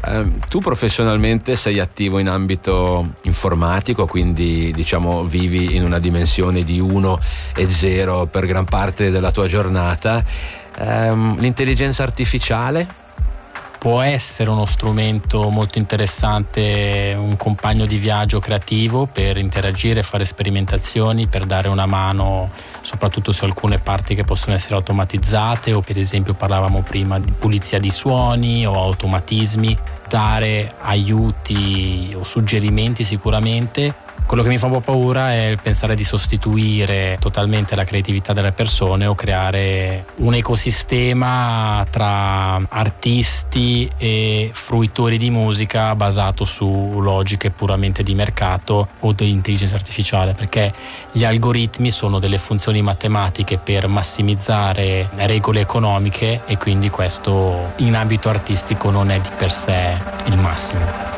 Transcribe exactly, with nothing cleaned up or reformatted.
Eh, tu professionalmente sei attivo in ambito informatico, quindi diciamo vivi in una dimensione di uno e zero per gran parte della tua giornata. Eh, l'intelligenza artificiale può essere uno strumento molto interessante, un compagno di viaggio creativo per interagire, fare sperimentazioni, per dare una mano soprattutto su alcune parti che possono essere automatizzate, o per esempio parlavamo prima di pulizia di suoni o automatismi, dare aiuti o suggerimenti sicuramente. Quello che mi fa un po' paura è il pensare di sostituire totalmente la creatività delle persone o creare un ecosistema tra artisti e fruitori di musica basato su logiche puramente di mercato o di intelligenza artificiale, perché gli algoritmi sono delle funzioni matematiche per massimizzare regole economiche, e quindi questo in ambito artistico non è di per sé il massimo.